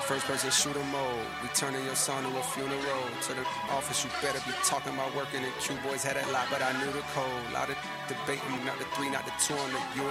First person shooter mode. We turning your son to a funeral. To the office, you better be talking about working. And Q boys had a lot, but I knew the code. Lot of debating, not the 3, not the 2 on the U.